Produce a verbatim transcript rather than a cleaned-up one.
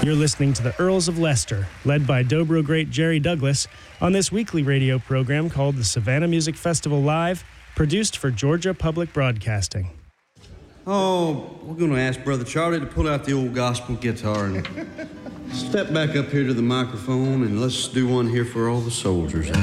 You're listening to the Earls of Leicester, led by Dobro great Jerry Douglas, on this weekly radio program called the Savannah Music Festival Live, produced for Georgia Public Broadcasting. Oh, we're going to ask Brother Charlie to pull out the old gospel guitar and step back up here to the microphone, and let's do one here for all the soldiers.